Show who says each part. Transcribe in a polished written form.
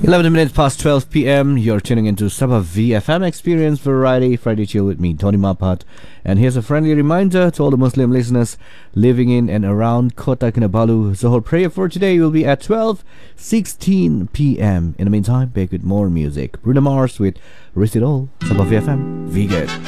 Speaker 1: 11 minutes past 12 p.m. You're tuning into Sabah VFM Experience Variety Friday Chill with me, Tony Mapat. And here's a friendly reminder to all the Muslim listeners living in and around Kota Kinabalu. Zohor prayer for today will be at 12:16 p.m. In the meantime, back with more music. Bruno Mars with Risk It All. Sabah VFM, Vegan.